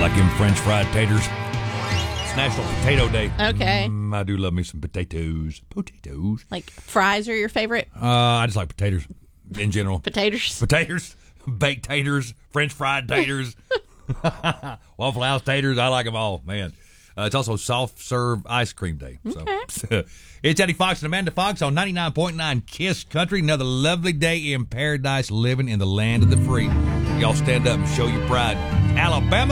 like them French fried taters. It's National Potato Day. Okay. I do love me some potatoes. Potatoes. Like fries are your favorite? I just like potatoes in general. Potatoes? Potatoes, baked taters, French fried taters, Waffle House taters. I like them all, man. It's also soft serve ice cream day. So. Okay. It's Eddie Fox and Amanda Fox on 99.9 KISS Country. Another lovely day in paradise, living in the land of the free. Y'all stand up and show your pride. Alabama.